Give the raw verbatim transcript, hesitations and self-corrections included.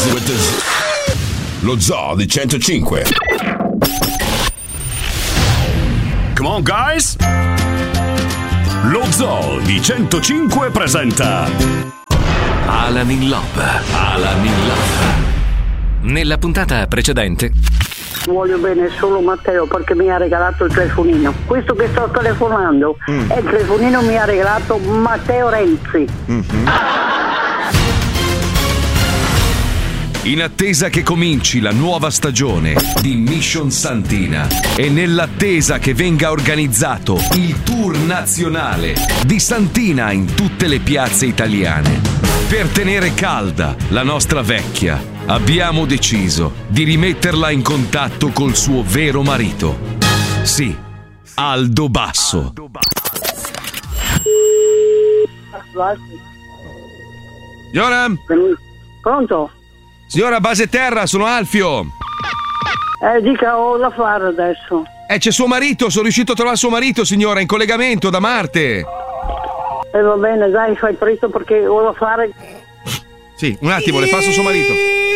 with the... Lo Zoo di centocinque. Come on, guys! Lo Zoo di centocinque presenta Alan in Love. Alan in Love. Nella puntata precedente voglio bene solo Matteo perché mi ha regalato il telefonino. Questo che sto telefonando mm. è il telefonino mi ha regalato Matteo Renzi. Mm-hmm. In attesa che cominci la nuova stagione di Mission Santina e nell'attesa che venga organizzato il tour nazionale di Santina in tutte le piazze italiane, per tenere calda la nostra vecchia, abbiamo deciso di rimetterla in contatto col suo vero marito. Sì, Aldo Basso. Signora? Pronto? Signora Base Terra, sono Alfio. Eh, dica, ho da fare adesso. Eh, c'è suo marito, sono riuscito a trovare suo marito, signora, in collegamento da Marte. Eh, va bene, dai, fai presto perché ho da fare. Sì, un attimo, le passo suo marito.